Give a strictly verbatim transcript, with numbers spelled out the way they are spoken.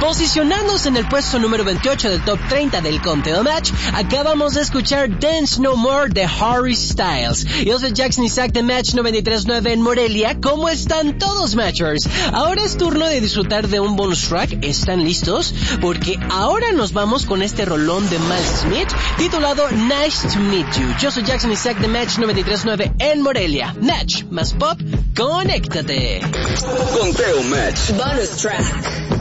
Posicionándose en el puesto número veintiocho del top treinta del Conteo Match, acabamos de escuchar Dance No More de Harry Styles. Yo soy Jackson Isaac de Match noventa y tres punto nueve en Morelia. ¿Cómo están todos, Matchers? Ahora es turno de disfrutar de un bonus track. ¿Están listos? Porque ahora nos vamos con este rolón de Miles Smith titulado Nice to Meet You. Yo soy Jackson Isaac de Match noventa y tres punto nueve en Morelia. Match más pop, conéctate. Conteo Match. Bonus track.